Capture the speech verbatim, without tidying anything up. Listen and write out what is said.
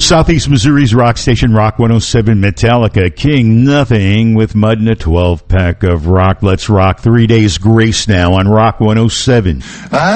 Southeast Missouri's rock station, Rock one oh seven, Metallica, King Nothing with Mud and a twelve pack of rock. Let's rock. Three Days Grace now on Rock one oh seven.